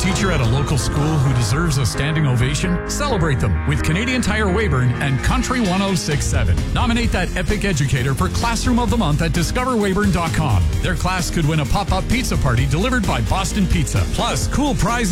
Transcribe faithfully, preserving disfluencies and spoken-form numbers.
teacher at a local school who deserves a standing ovation? Celebrate them with Canadian Tire Weyburn and Country one oh six point seven. Nominate that epic educator for Classroom of the Month at discover weyburn dot com. Their class could win a pop-up pizza party delivered by Boston Pizza. Plus, cool prizes